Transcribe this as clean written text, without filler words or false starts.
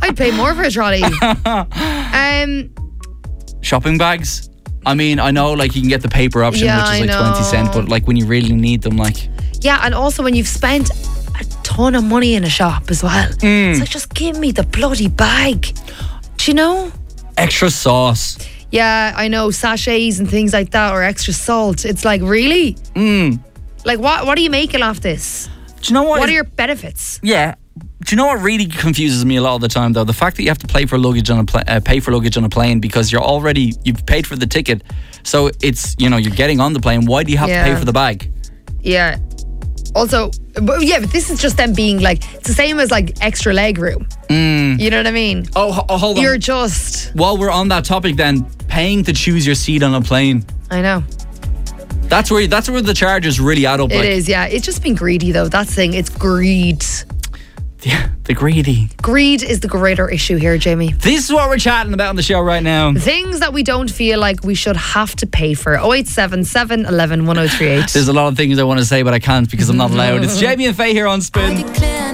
I'd pay more for a trolley. Shopping bags. I mean, I know like you can get the paper option, Yeah, which is like I 20 cents, but like when you really need them, like Yeah, and also when you've spent a ton of money in a shop as well. It's like, just give me the bloody bag. Do you know? extra sauce. Yeah, I know, sachets and things like that, or extra salt. It's like, really? Like, what are you making off this? Do you know what? What are your benefits? Yeah. Do you know what really confuses me a lot of the time though? The fact that you have to pay for luggage on a plane because you've paid for the ticket, so it's you're getting on the plane. Why do you have to pay for the bag? Yeah. Also, but this is just them being like, it's the same as like extra leg room. You know what I mean? Oh, hold on. You're just... While we're on that topic then, paying to choose your seat on a plane. I know. That's where the charges really add up. It is, yeah. It's just being greedy though. That's the thing. It's greed. Yeah, the greedy. Greed is the greater issue here, Jamie. This is what we're chatting about on the show right now. Things that we don't feel like we should have to pay for. 0877 11 1038. There's a lot of things I want to say, but I can't because I'm not allowed. It's Jamie and Faye here on Spin.